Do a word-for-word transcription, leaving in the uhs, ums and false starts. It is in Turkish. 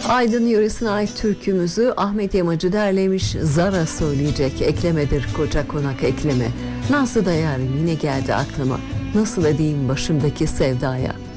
Aydın yöresine ait türkümüzü Ahmet Yamacı derlemiş. Zara söyleyecek eklemedir koca konak ekleme. Nasıl da yarim yine geldi aklıma. Nasıl edeyim başımdaki sevdaya.